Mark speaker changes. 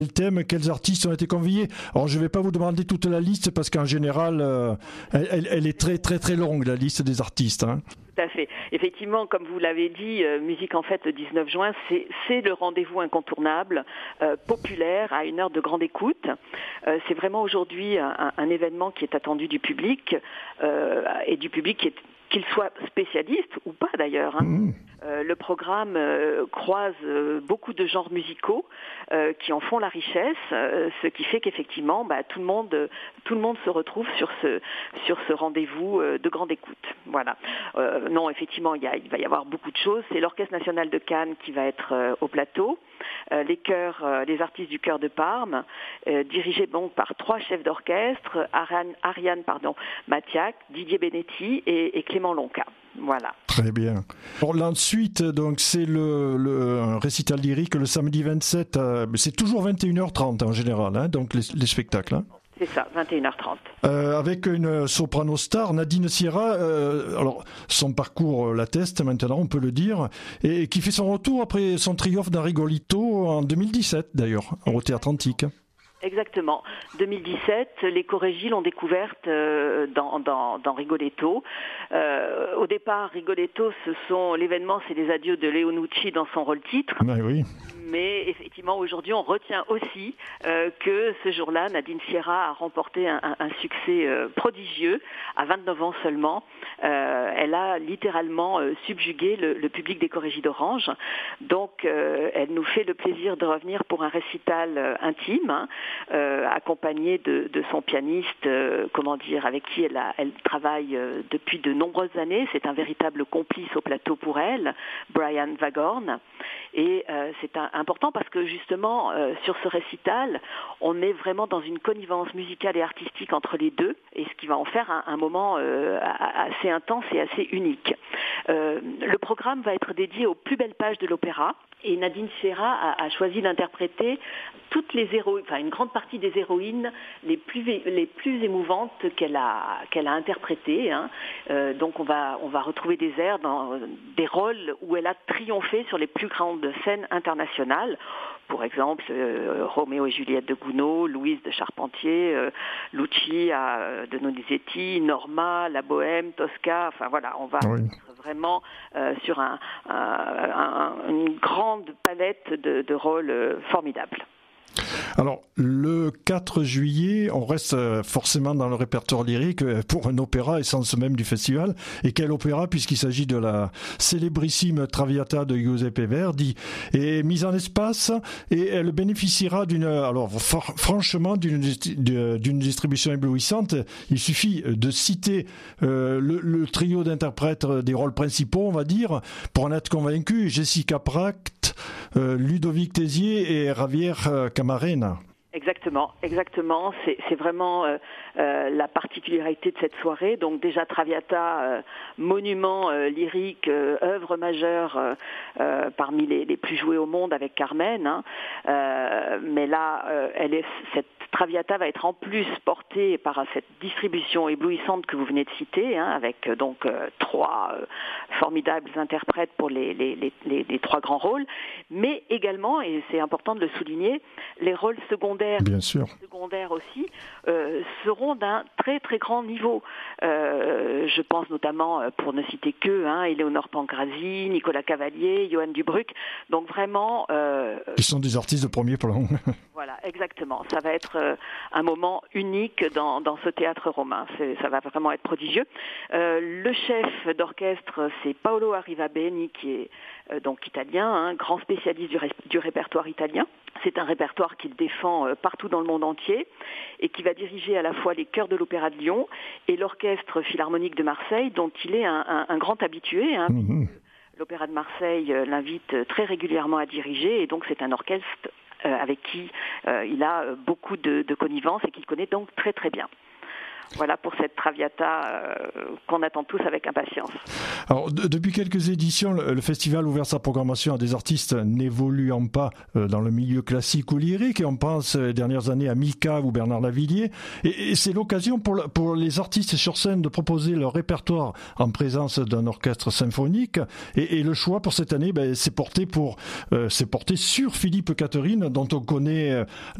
Speaker 1: Quel thème, quels artistes ont été conviés? Alors je ne vais pas vous demander toute la liste parce qu'en général, elle est très très très longue, la liste des artistes. Hein.
Speaker 2: Tout à fait. Effectivement, comme vous l'avez dit, Musique en Fête le 19 juin, c'est le rendez-vous incontournable, populaire, à une heure de grande écoute. C'est vraiment aujourd'hui un événement qui est attendu du public et du public qu'il soit spécialiste ou pas d'ailleurs. Hein. Le programme croise beaucoup de genres musicaux qui en font la richesse, ce qui fait qu'effectivement, tout le monde se retrouve sur ce rendez-vous de grande écoute. Voilà. Non, effectivement, il va y avoir beaucoup de choses. C'est l'Orchestre national de Cannes qui va être au plateau, les artistes du chœur de Parme, dirigés donc par 3 chefs d'orchestre, Ariane Mathiac, Didier Benetti et Clément Lonca. Voilà.
Speaker 1: Très bien. Alors, ensuite, donc, c'est un récital lyrique le samedi 27. C'est toujours 21h30 en général, hein, donc les spectacles. Hein.
Speaker 2: C'est ça, 21h30.
Speaker 1: Avec une soprano star, Nadine Sierra, alors son parcours l'atteste maintenant, on peut le dire, et qui fait son retour après son triomphe d'un Rigolito en 2017 d'ailleurs, au Théâtre Antique.
Speaker 2: Exactement. 2017, les chorégies l'ont découverte dans Rigoletto. Au départ, Rigoletto, l'événement, c'est les adieux de Léo Nucci dans son rôle titre.
Speaker 1: Ben oui.
Speaker 2: Mais effectivement, aujourd'hui, on retient aussi que ce jour-là, Nadine Sierra a remporté un succès prodigieux à 29 ans seulement. Elle a littéralement subjugué le public des chorégies d'Orange. Donc, elle nous fait le plaisir de revenir pour un récital intime, hein, accompagnée de son pianiste, avec qui elle travaille depuis de nombreuses années. C'est un véritable complice au plateau pour elle, Brian Waghorn. Et c'est important parce que justement, sur ce récital, on est vraiment dans une connivence musicale et artistique entre les deux, et ce qui va en faire un moment assez intense et assez unique. Le programme va être dédié aux plus belles pages de l'opéra, et Nadine Sierra a choisi d'interpréter toutes les une grande partie des héroïnes les plus émouvantes qu'elle a interprétées. Hein. Donc on va retrouver des airs dans des rôles où elle a triomphé sur les plus grandes scènes internationales. Pour exemple, Roméo et Juliette de Gounod, Louise de Charpentier, Lucia de Donizetti, Norma, La Bohème, Tosca. Enfin voilà, on va être vraiment sur une grande palette de rôles formidables.
Speaker 1: Alors, le 4 juillet, on reste forcément dans le répertoire lyrique pour un opéra, essence même du festival. Et quel opéra, puisqu'il s'agit de la célébrissime Traviata de Giuseppe Verdi, est mise en espace et elle bénéficiera franchement d'une distribution éblouissante. Il suffit de citer le trio d'interprètes des rôles principaux, on va dire, pour en être convaincu. Jessica Pratt, Ludovic Tézier et Javier Camarena.
Speaker 2: Exactement. C'est vraiment la particularité de cette soirée. Donc déjà Traviata, monument lyrique, œuvre majeure parmi les plus jouées au monde avec Carmen. Hein. Mais là, cette Traviata va être en plus portée par cette distribution éblouissante que vous venez de citer, hein, avec donc 3 formidables interprètes pour les 3 grands rôles, mais également, et c'est important de le souligner, les rôles secondaires,
Speaker 1: bien sûr,
Speaker 2: aussi, seront d'un très très grand niveau. Je pense notamment, pour ne citer que, Éléonore Pancrazi, Nicolas Cavalier, Johan Dubruck. Donc vraiment...
Speaker 1: Ils sont des artistes de premier plan.
Speaker 2: Voilà, exactement. Ça va être un moment unique dans ce théâtre romain. Ça va vraiment être prodigieux. Le chef d'orchestre, c'est Paolo Arrivabene, qui est donc italien, hein, grand spécialiste du répertoire italien. C'est un répertoire qu'il défend partout dans le monde entier et qui va diriger à la fois les chœurs de l'Opéra de Lyon et l'Orchestre Philharmonique de Marseille, dont il est un grand habitué. Hein, L'Opéra de Marseille l'invite très régulièrement à diriger, et donc c'est un orchestre avec qui il a beaucoup de connivence et qu'il connaît donc très très bien. voilà pour cette Traviata qu'on attend tous avec impatience.
Speaker 1: Alors, depuis quelques éditions, le festival a ouvert sa programmation à des artistes n'évoluant pas dans le milieu classique ou lyrique, et on pense les dernières années à Mika ou Bernard Lavillier, et c'est l'occasion pour les artistes sur scène de proposer leur répertoire en présence d'un orchestre symphonique, et le choix pour cette année, c'est porté sur Philippe Catherine, dont on connaît